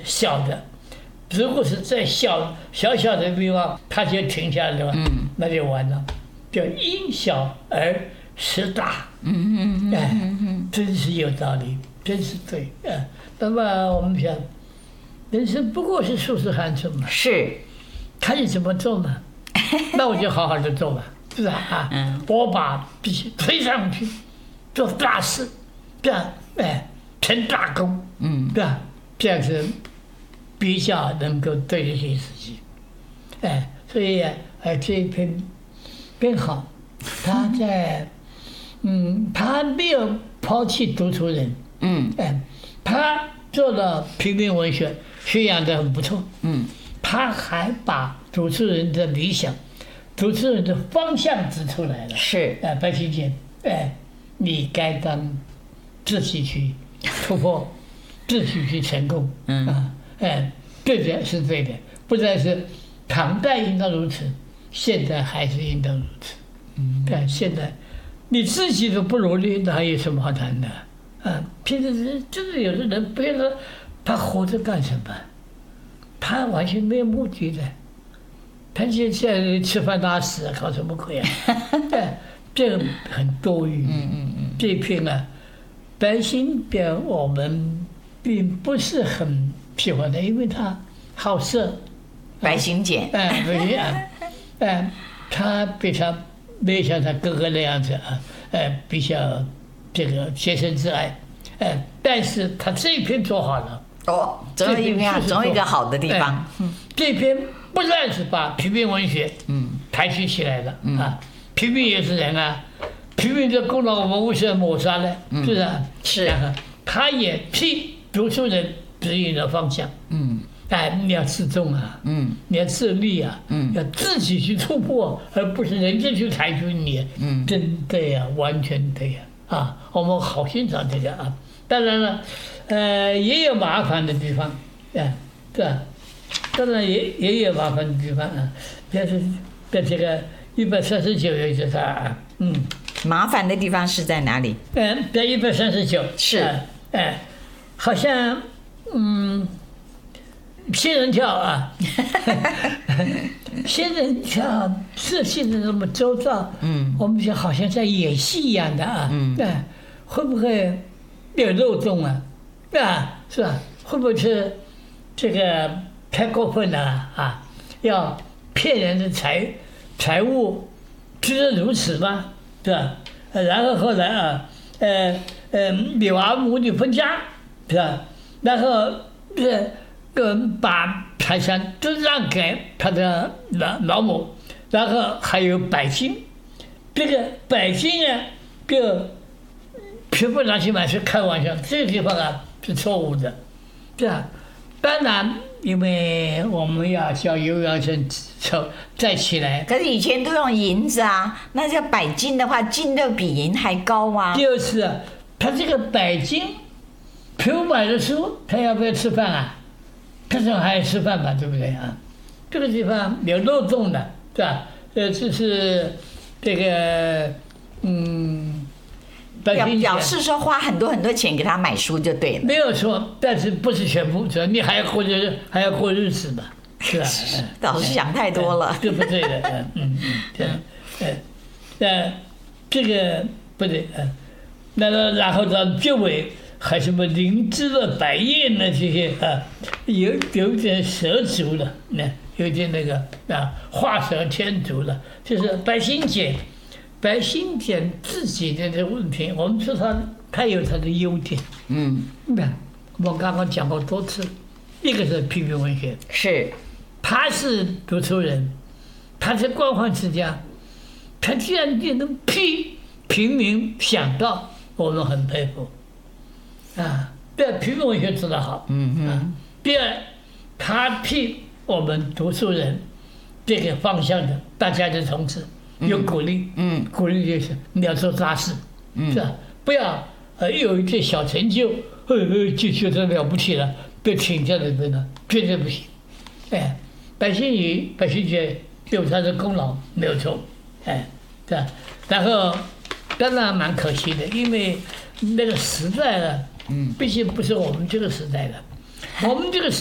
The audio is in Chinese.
小的，如果是在小小的地方，他就停下来了，那就完了，叫因小而识大，真是有道理，真是对，那么我们想，人生不过是数十寒暑嘛， 是， 看你怎么做嘛，那我就好好的做吧，是吧？啊，我把必须推上去，做大事，这样成大功，对吧？这样子比较能够对得起自己，所以这一篇编好，他在他没有抛弃读书人，他做了平民文学，宣扬得很不错，他还把读书人的理想、读书人的方向指出来了， 是， 白先生，你该当自己去突破，自己去成功，对的是对的，不但是唐代应当如此，现在还是应当如此，但现在你自己都不努力，那还有什么好谈的？平时真的有的人，别说他活着干什么，他完全没有目的的，他现在吃饭拉屎搞什么鬼啊？这个很多余。这一篇白先表我们并不是很喜欢的，因为他好色。 白行简。 他比较没有像他哥哥那样子比较这个洁身自爱，但是他这一篇做好了。 总有一个好的地方。 这篇不但是把平民文学抬举起来了平民也是人平民的功劳我们为什么抹杀呢？是不是？ 是。 他也替读书人指引了方向。你要自重你要自立要自己去突破，而不是人家去抬举你。真的呀，完全对呀我们好欣赏这个当然了，也有麻烦的地方，对吧？当然也有麻烦的地方但是在这个139有就是麻烦的地方是在哪里？ 在139 是好像仙人跳仙人跳设计的那么周到，我们就好像在演戏一样的会不会有漏洞是吧？会不会是这个太过分了要骗人的财物，值得如此吗？对吧？然后后来女儿母女分家，是吧？然后把财产都让给他的老母，然后还有百金，这个百金就全部拿去买是开玩笑，这个地方是错误的，对吧？当然，因为我们要叫尤阳生再起来， 可是以前都用银子那叫百金的话，金都比银还高就是他这个百金，譬如买了书，他要不要吃饭他说还要吃饭嘛，对不对这个地方有漏洞的，对吧？这是这个表示说花很多钱给他买书就对了， 没有错，但是不是全部，你还要过日子嘛，是吧？ 老是想太多了， 对不对的？这个不对然后到结尾还什么灵芝了、百叶呢这些有点蛇足了，有点那个画蛇添足了，就是白先简自己的这个问题，我们说他有他的优点，我刚刚讲过多次，一个是平民文学， 是， 他是读书人，他是官宦之家，他既然就能替平民想到，我们很佩服，对，平民文学做得好，第二，他替我们读书人这个方向的大家的同志有鼓励，鼓励就是你要做大事，是吧？不要有一点小成就，就觉得了不起了，被停下来的呢，绝对不行。白先觉有他的功劳没有错，对吧？然后当然蛮可惜的，因为那个时代毕竟不是我们这个时代的。我们这个时